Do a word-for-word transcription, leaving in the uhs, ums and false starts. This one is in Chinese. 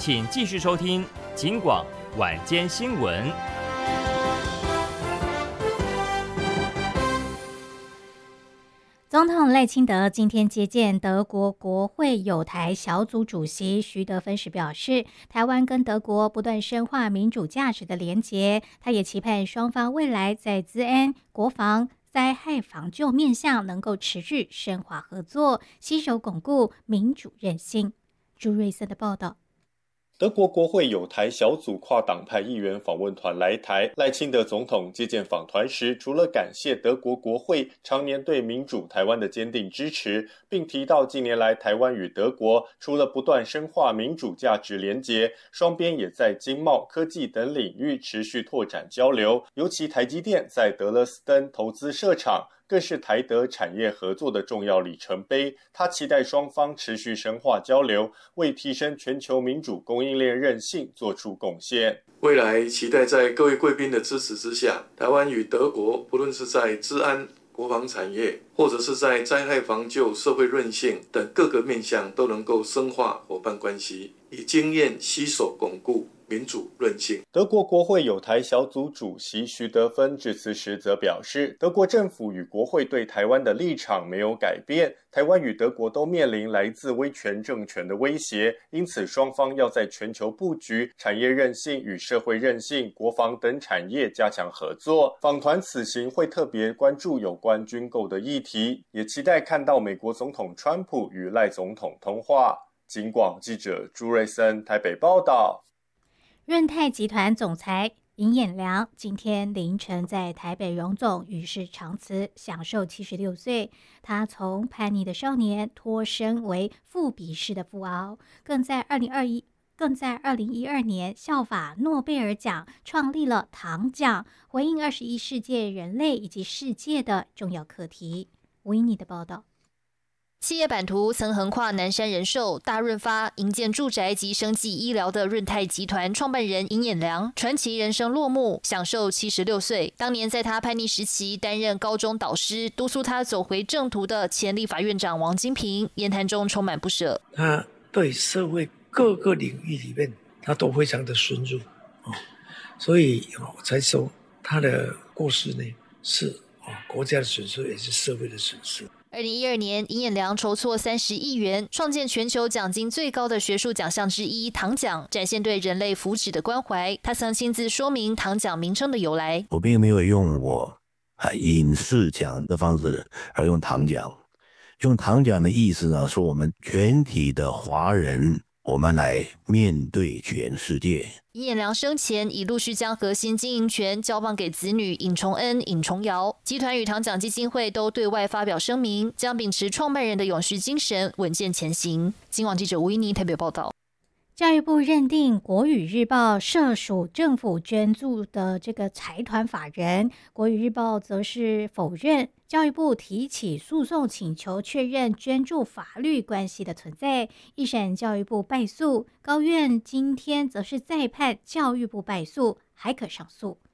请继续收听警广晚间新闻。 总统赖清德今天接见德国国会友台小组主席徐德芬时表示，台湾跟德国不断深化民主价值的连结，他也期盼双方未来在资安、国防、灾害防救面向能够持续深化合作，携手巩固民主韧性。朱瑞森的报道。 德国国会友台小组跨党派议员访问团来台，赖清德总统接见访团时，除了感谢德国国会常年对民主台湾的坚定支持，并提到近年来台湾与德国除了不断深化民主价值连结，双边也在经贸、科技等领域持续拓展交流，尤其台积电在德勒斯登投资设厂，更是台德产业合作的重要里程碑。他期待双方持续深化交流，为提升全球民主供应链韧性做出贡献。 未来期待在各位贵宾的支持之下，台湾与德国不论是在治安、国防产业，或者是在灾害防救、社会韧性等各个面向，都能够深化伙伴关系，以经验携手巩固民主韧性。 德国国会友台小组主席徐德芬致辞时则表示，德国政府与国会对台湾的立场没有改变，台湾与德国都面临来自威权政权的威胁，因此双方要在全球布局、产业韧性与社会韧性、国防等产业加强合作。访团此行会特别关注有关军购的议题，也期待看到美国总统川普与赖总统通话。警广记者朱瑞森台北报道。 润泰集团总裁尹衍良今天凌晨在台北荣总与世长辞，享受七十六岁。他从叛逆的少年脱身为富比士的富豪，更在二零二一更在二零一二年效法诺贝尔奖，创立了糖奖，回应二十一世纪人类以及世界的重要课题。维尼的报道。 企业版图曾横跨南山人寿、大润发、营建住宅及生技医疗的润泰集团创办人尹衍良，传奇人生落幕，享受七十六岁。当年在他叛逆时期担任高中导师，督促他走回正途的前立法院长王金平，言谈中充满不舍。 他对社会各个领域里面，他都非常的深入，哦、所以我才说他的过世呢，是、哦、国家的损失，也是社会的损失。 二零一二年，尹衍良筹措三十亿元，创建全球奖金最高的学术奖项之一糖奖，展现对人类福祉的关怀。他曾亲自说明糖奖名称的由来。 我并没有用我啊影视奖的方式，而用糖奖。用糖奖的意思呢，说我们全体的华人，我们来面对全世界。 尹衍良生前已陆续将核心经营权交棒给子女尹崇恩、尹崇尧。集团与糖奖基金会都对外发表声明，将秉持创办人的永续精神，稳健前行。今晚记者吴依妮台北报道。 教育部认定国语日报涉属政府捐助的这个财团法人，国语日报则是否认。教育部提起诉讼请求，确认捐助法律关系的存在。一审教育部败诉，高院今天则是再判教育部败诉，还可上诉。